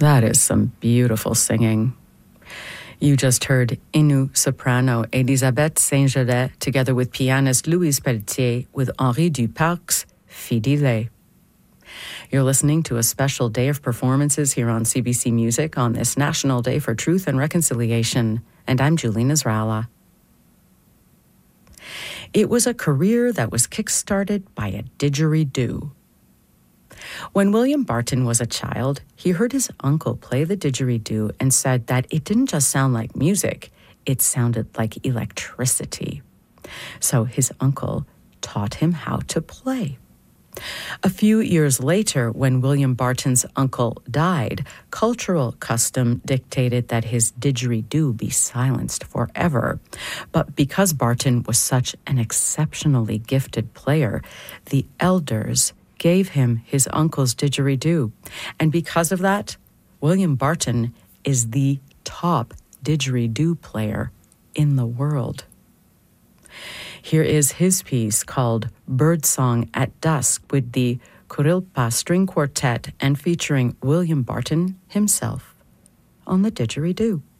That is some beautiful singing. You just heard Innu soprano Elisabeth Saint-Gelais together with pianist Louise Pelletier with Henri Duparc's Fidèle. You're listening to a special day of performances here on CBC Music on this National Day for Truth and Reconciliation, and I'm Julie Nasrallah. It was a career that was kick-started by a didgeridoo. When William Barton was a child, he heard his uncle play the didgeridoo and said that it didn't just sound like music, it sounded like electricity. So his uncle taught him how to play. A few years later, when William Barton's uncle died, cultural custom dictated that his didgeridoo be silenced forever. But because Barton was such an exceptionally gifted player, the elders gave him his uncle's didgeridoo. And because of that, William Barton is the top didgeridoo player in the world. Here is his piece called Birdsong at Dusk with the Kurilpa String Quartet and featuring William Barton himself on the didgeridoo.